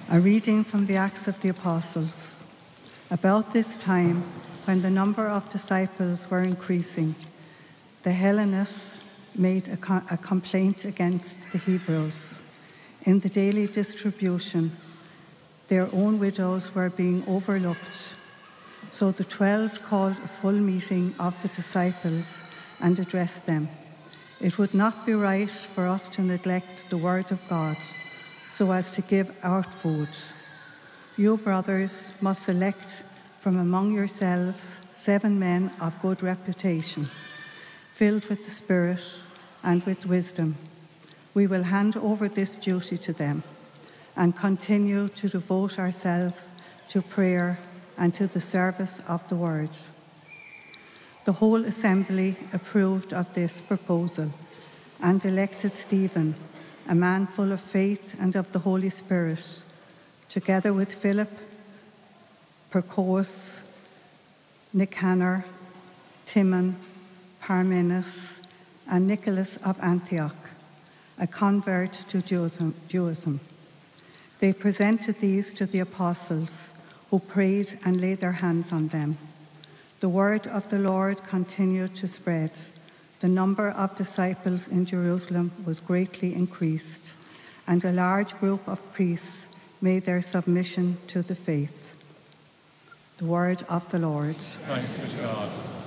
A reading from the Acts of the Apostles. About this time, when the number of disciples were increasing, the Hellenists made a complaint against the Hebrews. In the daily distribution, their own widows were being overlooked. So the 12 called a full meeting of the disciples and addressed them. It would not be right for us to neglect the word of God so as to give out food. You, brothers, must select from among yourselves 7 men of good reputation, filled with the Spirit and with wisdom. We will hand over this duty to them and continue to devote ourselves to prayer and to the service of the word. The whole assembly approved of this proposal and elected Stephen, a man full of faith and of the Holy Spirit, together with Philip, Prochorus, Nicanor, Timon, Parmenas, and Nicholas of Antioch, a convert to Judaism. They presented these to the apostles, who prayed and laid their hands on them. The word of the Lord continued to spread. The number of disciples in Jerusalem was greatly increased, and a large group of priests made their submission to the faith. The word of the Lord. Thanks be to God.